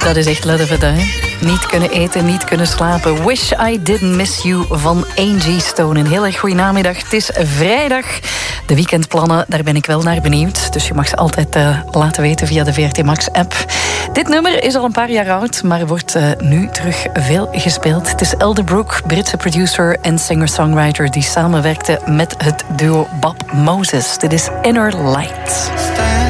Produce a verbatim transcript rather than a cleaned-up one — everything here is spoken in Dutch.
Dat is echt leddeverd, hè? Niet kunnen eten, niet kunnen slapen. Wish I Didn't Miss You van Angie Stone. Een heel erg goede namiddag. Het is vrijdag. De weekendplannen, daar ben ik wel naar benieuwd. Dus je mag ze altijd uh, laten weten via de V R T Max-app. Dit nummer is al een paar jaar oud, maar wordt uh, nu terug veel gespeeld. Het is Elderbrook, Britse producer en singer-songwriter... die samenwerkte met het duo Bob Moses. Dit is Inner Light.